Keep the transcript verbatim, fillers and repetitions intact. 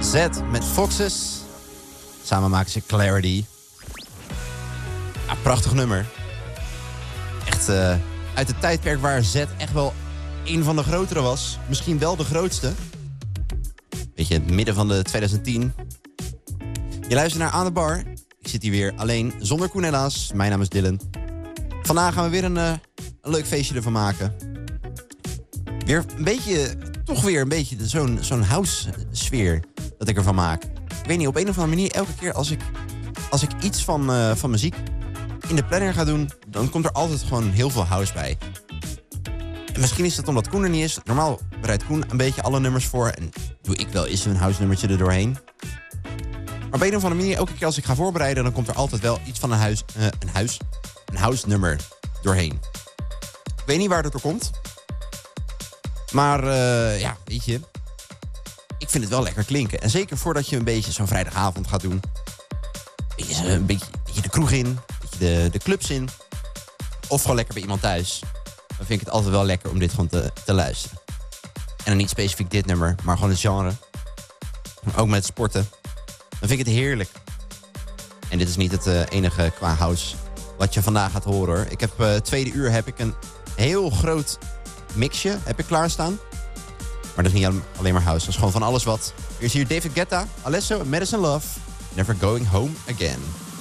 Z met Foxes. Samen maken ze Clarity. Ja, prachtig nummer. Echt uh, uit het tijdperk waar Z echt wel een van de grotere was. Misschien wel de grootste. Beetje het midden van de twintig tien. Je luistert naar Aan de Bar. Ik zit hier weer alleen, zonder Koen helaas. Mijn naam is Dylan. Vandaag gaan we weer een, uh, een leuk feestje ervan maken. Weer een beetje, toch weer een beetje zo'n, zo'n house sfeer dat ik ervan maak. Ik weet niet, op een of andere manier, elke keer als ik, als ik iets van, uh, van muziek in de planner ga doen, dan komt er altijd gewoon heel veel house bij. En misschien is dat omdat Koen er niet is. Normaal bereidt Koen een beetje alle nummers voor en doe ik wel eens een house nummertje er doorheen. Maar op een of andere manier, elke keer als ik ga voorbereiden, dan komt er altijd wel iets van een huis, uh, een huis, een house nummer doorheen. Ik weet niet waar dat door komt. Maar uh, ja, weet je, ik vind het wel lekker klinken. En zeker voordat je een beetje zo'n vrijdagavond gaat doen. Een beetje, een beetje, een beetje de kroeg in, een beetje de, de clubs in. Of gewoon lekker bij iemand thuis. Dan vind ik het altijd wel lekker om dit gewoon te, te luisteren. En dan niet specifiek dit nummer, maar gewoon het genre. Ook met sporten. Dan vind ik het heerlijk. En dit is niet het uh, enige qua house wat je vandaag gaat horen, hoor. Ik heb uh, tweede uur heb ik een heel groot mixje heb ik klaarstaan. Maar dat is niet alleen maar house. Dat is gewoon van alles wat. Hier is hier David Guetta, Alesso, Medicine Love. Never Going Home Again.